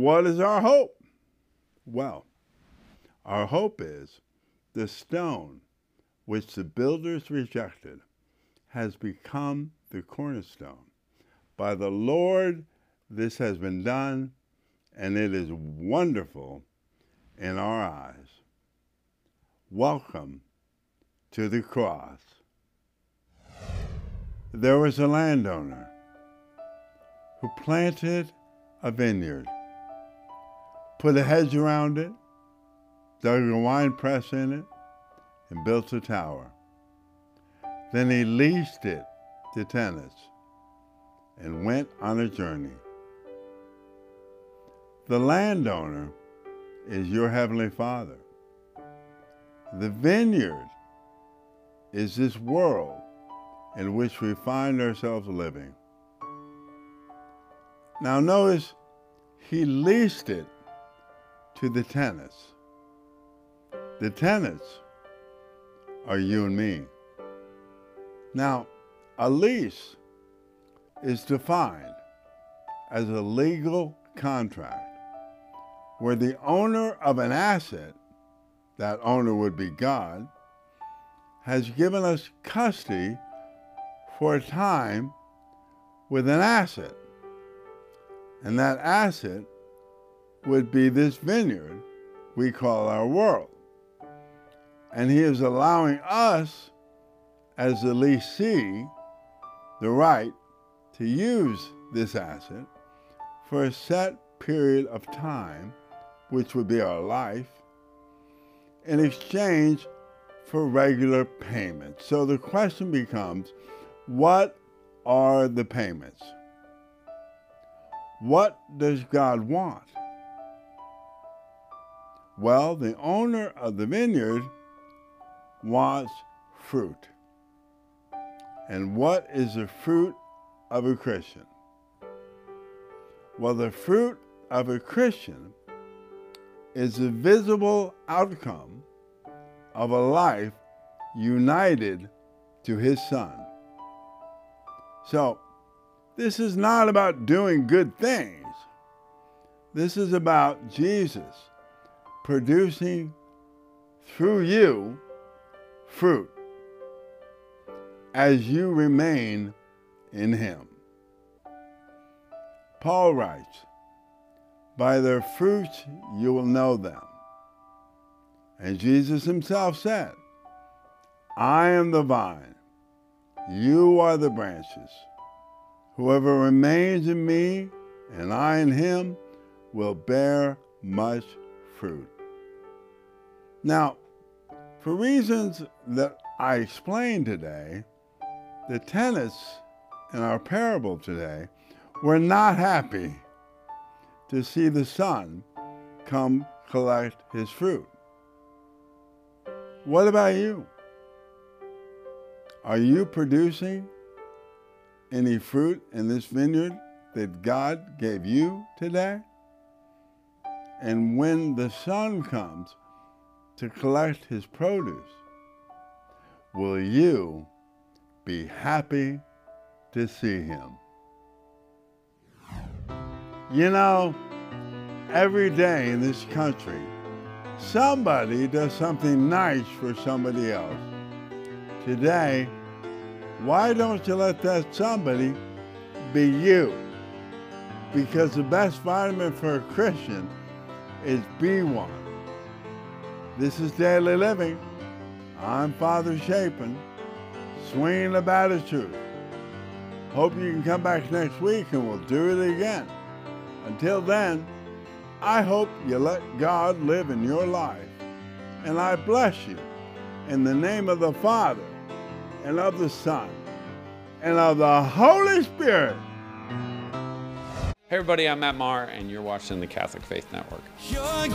what is our hope? Well, our hope is the stone which the builders rejected has become the cornerstone. By the Lord this has been done, and it is wonderful in our eyes. Welcome to the cross. There was a landowner who planted a vineyard, put a hedge around it, dug a wine press in it, and built a tower. Then he leased it to tenants and went on a journey. The landowner is your Heavenly Father. The vineyard is this world in which we find ourselves living. Now notice, he leased it to the tenants. The tenants are you and me. Now, a lease is defined as a legal contract where the owner of an asset, that owner would be God, has given us custody for a time with an asset. And that asset would be this vineyard we call our world. And he is allowing us, as the leasee, the right to use this asset for a set period of time, which would be our life, in exchange for regular payments. So the question becomes, what are the payments? What does God want? Well, the owner of the vineyard wants fruit. And what is the fruit of a Christian? Well, the fruit of a Christian is the visible outcome of a life united to his Son. So, this is not about doing good things. This is about Jesus producing through you fruit as you remain in him. Paul writes, "By their fruits you will know them." And Jesus himself said, "I am the vine, you are the branches. Whoever remains in me and I in him will bear much fruit." Now, for reasons that I explained today, the tenants in our parable today were not happy to see the Son come collect his fruit. What about you? Are you producing any fruit in this vineyard that God gave you today? And when the Son comes to collect his produce, will you be happy to see him? You know, every day in this country, somebody does something nice for somebody else. Today, why don't you let that somebody be you? Because the best vitamin for a Christian is B1. This is Daily Living. I'm Father Chapin, swinging the bat of truth. Hope you can come back next week and we'll do it again. Until then, I hope you let God live in your life. And I bless you in the name of the Father, and of the Son, and of the Holy Spirit. Hey everybody, I'm Matt Maher, and you're watching the Catholic Faith Network.